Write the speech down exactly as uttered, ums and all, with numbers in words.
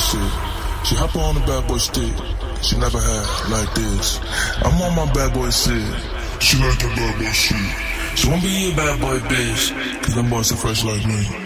shit. She hop on the bad boy stick. She never had like this. I'm on my bad boy shit. She like the bad boy shit. She won't be a bad boy bitch, cause them boys are fresh like me.